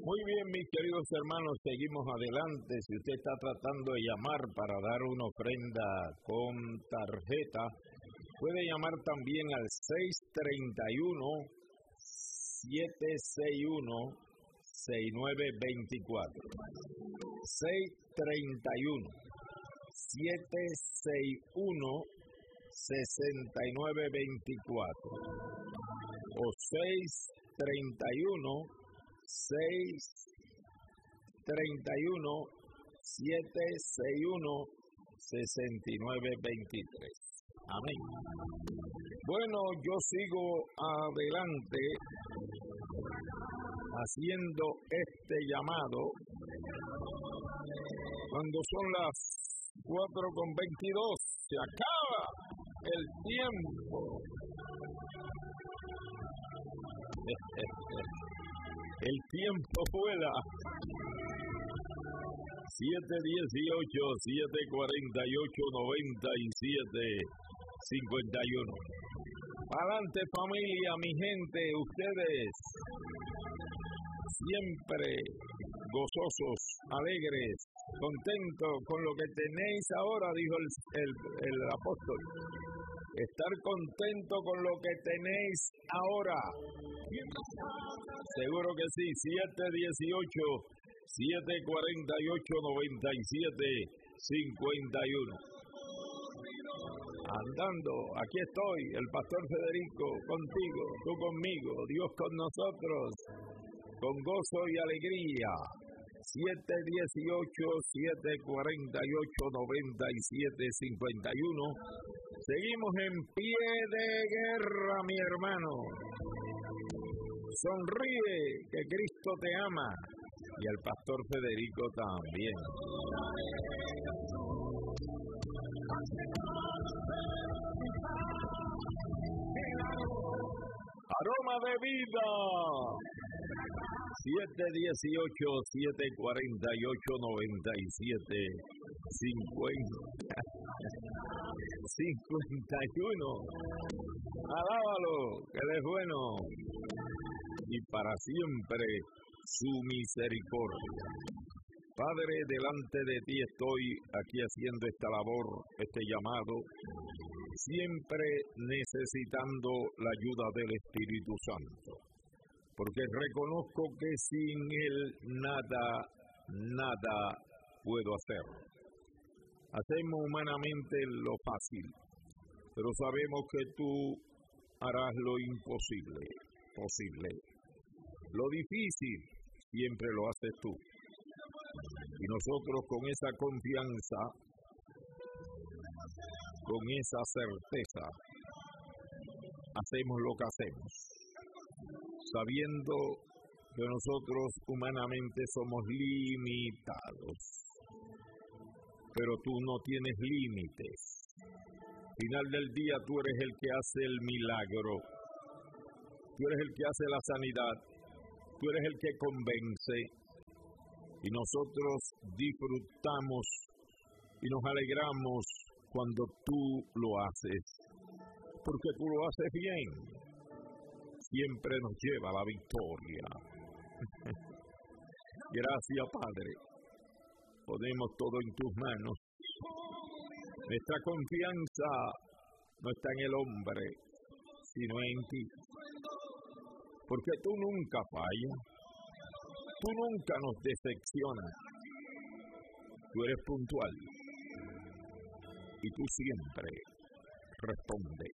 Muy bien, mis queridos hermanos, seguimos adelante. Si usted está tratando de llamar para dar una ofrenda con tarjeta, puede llamar también al 631-761-6924. 631-761-6924 o 631-761-6923. Amén. Bueno, yo sigo adelante haciendo este llamado cuando son las 4:22. Se acaba el tiempo. El tiempo vuela. 718-748-9751. Adelante, familia, mi gente, ustedes siempre gozosos, alegres, contentos con lo que tenéis ahora, dijo el apóstol. Estar contento con lo que tenéis ahora. Seguro que sí. 718-748-9751. Andando, aquí estoy, el pastor Federico, contigo, tú conmigo, Dios con nosotros, con gozo y alegría. 718-748-9751. Seguimos en pie de guerra, mi hermano. Sonríe, que Cristo te ama. Y el pastor Federico también. Aroma de vida. 718-747-57-51. Alábalo, que Él es bueno. Y para siempre su misericordia. Padre, delante de ti estoy aquí haciendo esta labor, este llamado, siempre necesitando la ayuda del Espíritu Santo, porque reconozco que sin Él nada puedo hacer. Hacemos humanamente lo fácil, pero sabemos que tú harás lo imposible, posible. Lo difícil siempre lo haces tú. Y nosotros con esa confianza, con esa certeza, hacemos lo que hacemos, sabiendo que nosotros humanamente somos limitados, pero tú no tienes límites. Al final del día tú eres el que hace el milagro, tú eres el que hace la sanidad, tú eres el que convence, y nosotros disfrutamos y nos alegramos cuando tú lo haces, porque tú lo haces bien. Siempre nos lleva a la victoria. Gracias, Padre. Ponemos todo en tus manos. Nuestra confianza no está en el hombre, sino en ti. Porque tú nunca fallas. Tú nunca nos decepcionas. Tú eres puntual. Y tú siempre respondes.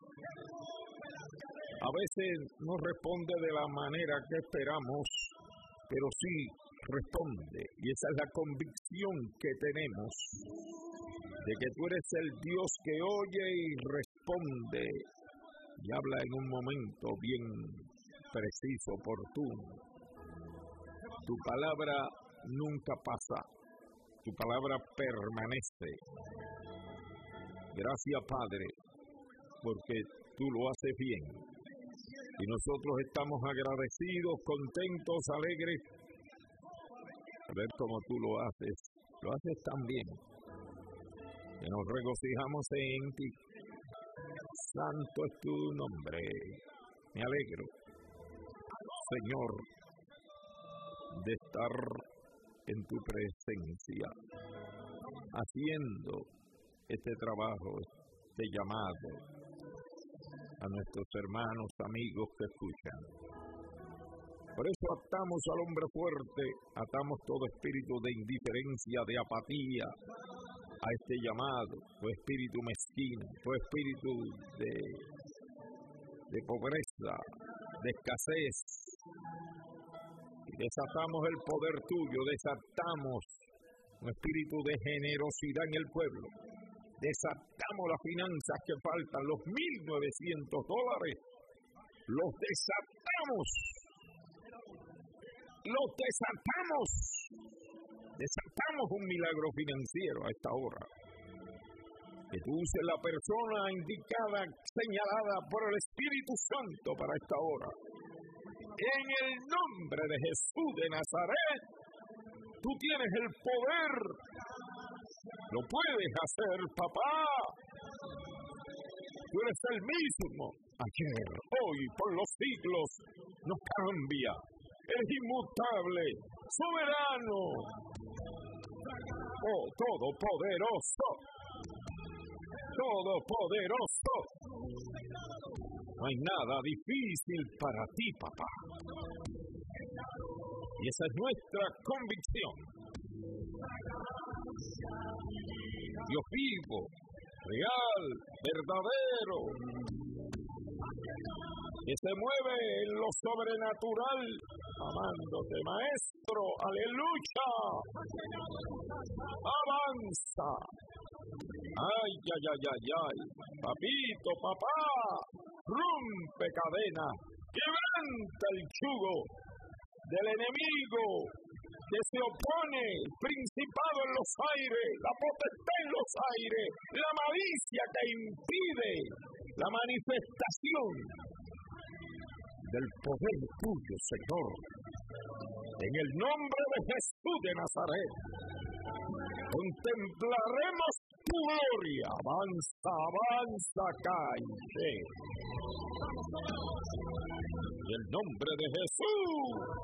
A veces no responde de la manera que esperamos, pero sí responde. Y esa es la convicción que tenemos, de que tú eres el Dios que oye y responde, y habla en un momento bien preciso, oportuno. Tu palabra nunca pasa, tu palabra permanece. Gracias, Padre, porque tú lo haces bien. Y nosotros estamos agradecidos, contentos, alegres, a ver cómo tú lo haces tan bien, que nos regocijamos en ti. Santo es tu nombre. Me alegro, Señor, de estar en tu presencia, haciendo este trabajo, este llamado a nuestros hermanos, amigos que escuchan. Por eso atamos al hombre fuerte, atamos todo espíritu de indiferencia, de apatía a este llamado, todo espíritu mezquino, todo espíritu de pobreza, de escasez. Y desatamos el poder tuyo, desatamos un espíritu de generosidad en el pueblo. Desatamos las finanzas que faltan, los $1,900. Los desatamos. Los desatamos. Desatamos un milagro financiero a esta hora. Que tú uses la persona indicada, señalada por el Espíritu Santo para esta hora. En el nombre de Jesús de Nazaret, tú tienes el poder. Lo puedes hacer, papá. Tú eres el mismo ayer, hoy, por los siglos. No cambia. Eres inmutable, soberano. Oh, todopoderoso. Todopoderoso. No hay nada difícil para ti, papá. Y esa es nuestra convicción. Dios vivo, real, verdadero, que se mueve en lo sobrenatural, amándote, maestro, aleluya. Avanza. Ay, ay, ay, ay, ay. Papito, papá, rompe cadena, quebranta el yugo del enemigo que se opone, el principado en los aires, la potestad en los aires, la malicia que impide la manifestación del poder tuyo, Señor. En el nombre de Jesús de Nazaret, contemplaremos tu gloria. Avanza, avanza, cae. En el nombre de Jesús.